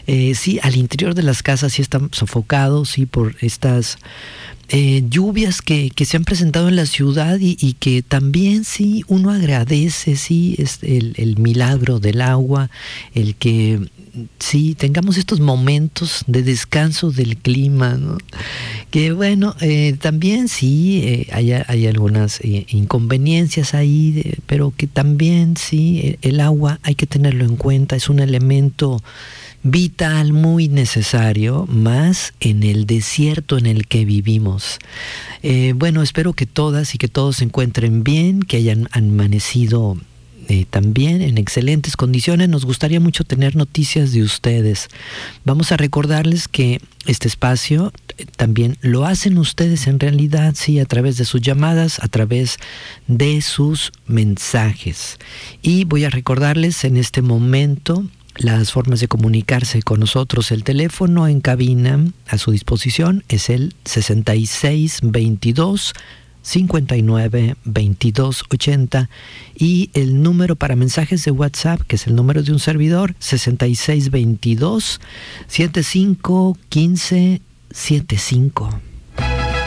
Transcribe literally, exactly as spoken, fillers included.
Eh, sí, al interior de las casas sí están sofocados, sí, por estas eh, lluvias que, que se han presentado en la ciudad y, y que también sí uno agradece, sí, es el, el milagro del agua, el que sí tengamos estos momentos de descanso del clima, ¿no? Que bueno, eh, también sí eh, hay, hay algunas eh, inconveniencias ahí, de, pero que también sí el, el agua hay que tenerlo en cuenta, es un elemento vital, muy necesario, más en el desierto en el que vivimos. Eh, bueno, espero que todas y que todos se encuentren bien, que hayan amanecido Eh, también en excelentes condiciones. Nos gustaría mucho tener noticias de ustedes. Vamos a recordarles que este espacio eh, también lo hacen ustedes en realidad, sí, a través de sus llamadas, a través de sus mensajes. Y voy a recordarles en este momento las formas de comunicarse con nosotros. El teléfono en cabina a su disposición es el sesenta y seis veintidós cincuenta y nueve veintidós ochenta y el número para mensajes de WhatsApp, que es el número de un servidor, sesenta y seis veintidós setenta y cinco quince setenta y cinco.